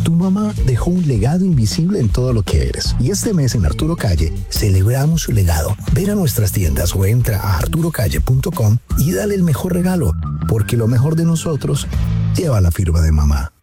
Tu mamá dejó un legado invisible en todo lo que eres. Y este mes en Arturo Calle celebramos su legado. Ven a nuestras tiendas o entra a arturocalle.com y dale el mejor regalo, porque lo mejor de nosotros lleva la firma de mamá.